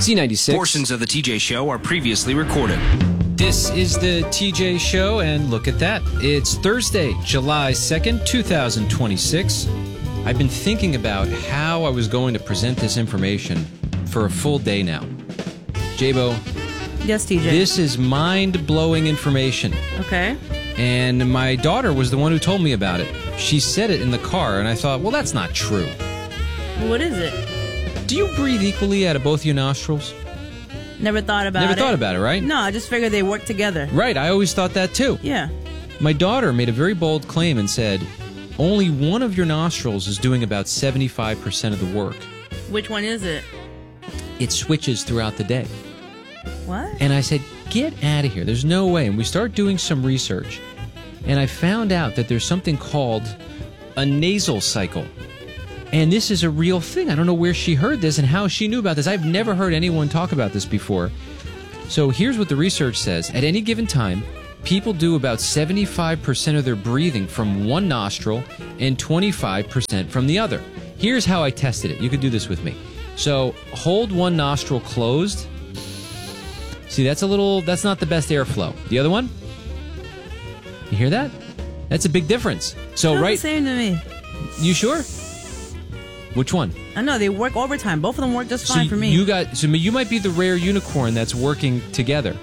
Z96. Portions of the TJ Show are previously recorded. This is the TJ Show, and look at that. It's Thursday, July 2nd, 2026. I've been thinking about how I was going to present this information for a full day now. Jabo. Yes, TJ. This is mind-blowing information. Okay. And my daughter was the one who told me about it. She said it in the car, and I thought, well, that's not true. What is it? Do you breathe equally out of both your nostrils? Never thought about it. Never thought about it, right? No, I just figured they work together. Right, I always thought that too. Yeah. My daughter made a very bold claim and said, only one of your nostrils is doing about 75% of the work. Which one is it? It switches throughout the day. What? And I said, get out of here. There's no way. And we start doing some research. And I found out that there's something called a nasal cycle. And this is a real thing. I don't know where she heard this and how she knew about this. I've never heard anyone talk about this before. So here's what the research says. At any given time, people do about 75% of their breathing from one nostril and 25% from the other. Here's how I tested it. You could do this with me. So hold one nostril closed. See, that's not the best airflow. The other one? You hear that? That's a big difference. So Sounds right. the same to me. You sure? Which one? I know, they work overtime. Both of them work just fine for me. You might be the rare unicorn that's working together.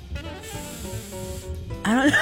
I don't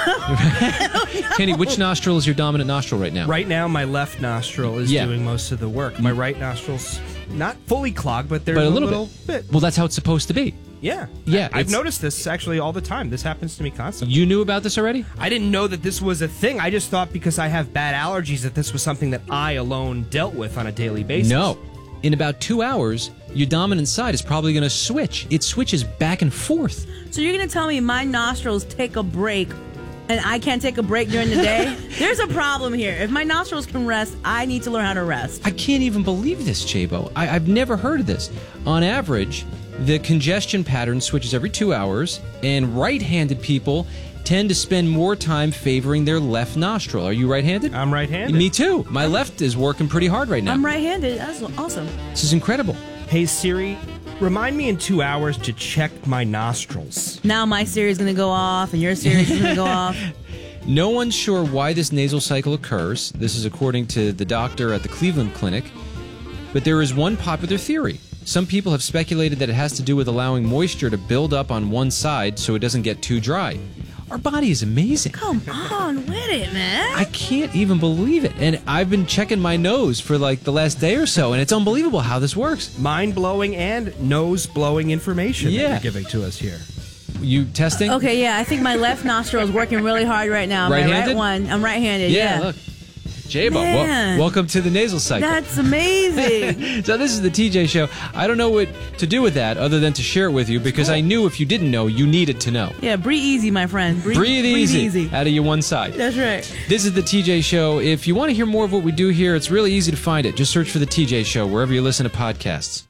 know. Kenny, which nostril is your dominant nostril right now? Right now, my left nostril is doing most of the work. My right nostril's not fully clogged, but there's a a little little bit. Well, that's how it's supposed to be. Yeah. Yeah. I've noticed this actually all the time. This happens to me constantly. You knew about this already? I didn't know that this was a thing. I just thought because I have bad allergies that this was something that I alone dealt with on a daily basis. No. In about 2 hours, your dominant side is probably going to switch. It switches back and forth. So you're going to tell me my nostrils take a break and I can't take a break during the day? There's a problem here. If my nostrils can rest, I need to learn how to rest. I can't even believe this, Jabo. I've never heard of this. On average, the congestion pattern switches every 2 hours, and right-handed people tend to spend more time favoring their left nostril. Are you right-handed? I'm right-handed. Me too. My left is working pretty hard right now. I'm right-handed. That's awesome. This is incredible. Hey, Siri, remind me in 2 hours to check my nostrils. Now my Siri's going to go off, and your Siri's going to go off. No one's sure why this nasal cycle occurs. This is according to the doctor at the Cleveland Clinic. But there is one popular theory. Some people have speculated that it has to do with allowing moisture to build up on one side so it doesn't get too dry. Our body is amazing. Come on with it, man. I can't even believe it. And I've been checking my nose for like the last day or so, and it's unbelievable how this works. Mind-blowing and nose-blowing information that you're giving to us here. You testing? Okay, yeah, I think my left nostril is working really hard right now. Right-handed? My right one, I'm right-handed, yeah. Look. Jabo, Man. welcome to the nasal cycle. That's amazing. So this is the TJ Show. I don't know what to do with that other than to share it with you because I knew if you didn't know, you needed to know. Yeah, breathe easy, my friend. Breathe easy out of your one side. That's right. This is the TJ Show. If you want to hear more of what we do here, it's really easy to find it. Just search for the TJ Show wherever you listen to podcasts.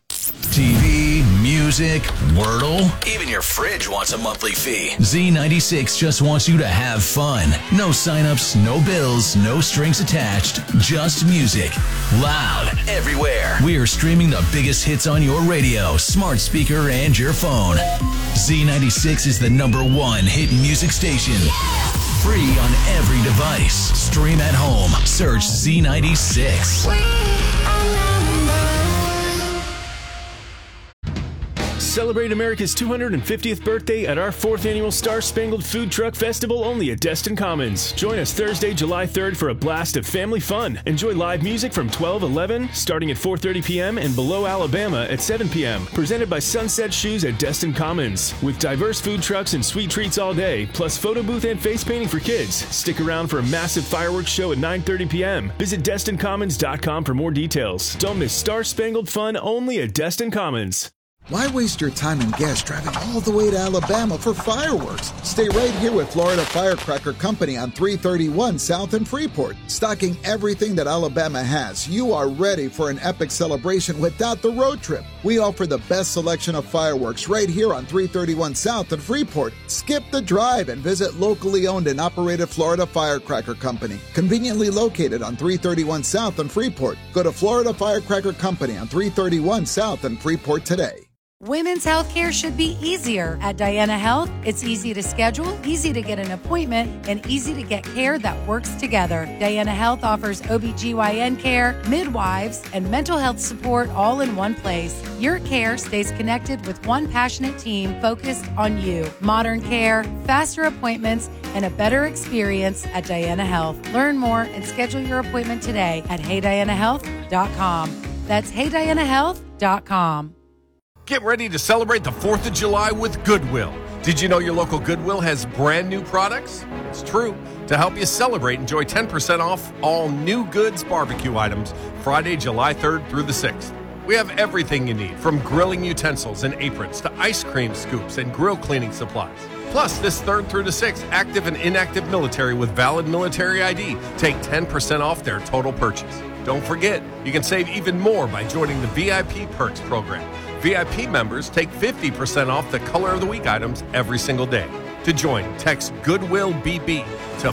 TV, music, Wordle. Even your fridge wants a monthly fee. Z96 just wants you to have fun. No signups, no bills, no strings attached. Just music. Loud, everywhere. We are streaming the biggest hits on your radio, smart speaker, and your phone. Z96 is the #1 hit music station. Free on every device. Stream at home. Search Z96. Celebrate America's 250th birthday at our 4th annual Star Spangled Food Truck Festival only at Destin Commons. Join us Thursday, July 3rd for a blast of family fun. Enjoy live music from 12:11, starting at 4:30 p.m. and Below Alabama at 7 p.m. Presented by Sunset Shoes at Destin Commons. With diverse food trucks and sweet treats all day, plus photo booth and face painting for kids. Stick around for a massive fireworks show at 9:30 p.m. Visit DestinCommons.com for more details. Don't miss Star Spangled Fun only at Destin Commons. Why waste your time and gas driving all the way to Alabama for fireworks? Stay right here with Florida Firecracker Company on 331 South and Freeport. Stocking everything that Alabama has, you are ready for an epic celebration without the road trip. We offer the best selection of fireworks right here on 331 South and Freeport. Skip the drive and visit locally owned and operated Florida Firecracker Company, conveniently located on 331 South and Freeport. Go to Florida Firecracker Company on 331 South and Freeport today. Women's healthcare should be easier. At Diana Health, it's easy to schedule, easy to get an appointment, and easy to get care that works together. Diana Health offers OBGYN care, midwives, and mental health support all in one place. Your care stays connected with one passionate team focused on you. Modern care, faster appointments, and a better experience at Diana Health. Learn more and schedule your appointment today at HeyDianaHealth.com. That's HeyDianaHealth.com. Get ready to celebrate the 4th of July with Goodwill. Did you know your local Goodwill has brand new products? It's true. To help you celebrate, enjoy 10% off all new goods barbecue items Friday, July 3rd through the 6th. We have everything you need, from grilling utensils and aprons to ice cream scoops and grill cleaning supplies. Plus, this 3rd through the 6th, active and inactive military with valid military ID take 10% off their total purchase. Don't forget, you can save even more by joining the VIP Perks program. VIP members take 50% off the Color of the Week items every single day. To join, text Goodwill BB to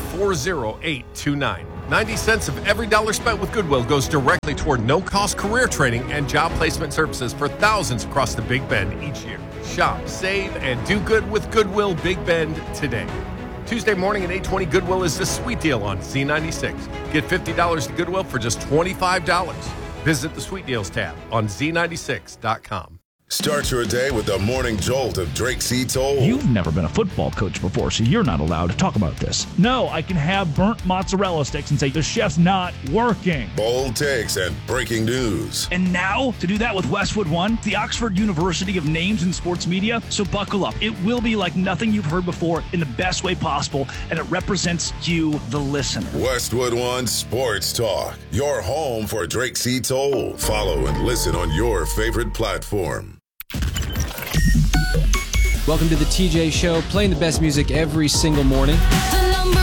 40829. 90 cents of every dollar spent with Goodwill goes directly toward no-cost career training and job placement services for thousands across the Big Bend each year. Shop, save, and do good with Goodwill Big Bend today. Tuesday morning at 8:20, Goodwill is the sweet deal on Z96. Get $50 to Goodwill for just $25. Visit the Sweet Deals tab on Z96.com. Start your day with the morning jolt of Drake C. Toll. You've never been a football coach before, so you're not allowed to talk about this. No, I can have burnt mozzarella sticks and say the chef's not working. Bold takes and breaking news. And now, to do that with Westwood One, the Oxford University of Names in Sports Media. So buckle up. It will be like nothing you've heard before in the best way possible, and it represents you, the listener. Westwood One Sports Talk, your home for Drake C. Toll. Follow and listen on your favorite platform. Welcome to the TJ Show, playing the best music every single morning.